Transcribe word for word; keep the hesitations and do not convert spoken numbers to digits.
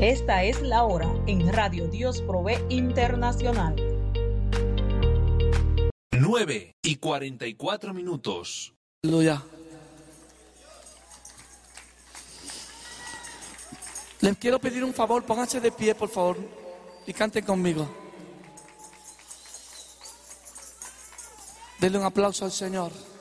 Esta es la hora en Radio Dios Provee Internacional. nueve y cuarenta y cuatro minutos. Aleluya. Les quiero pedir un favor, pónganse de pie, por favor, y canten conmigo. Denle un aplauso al Señor.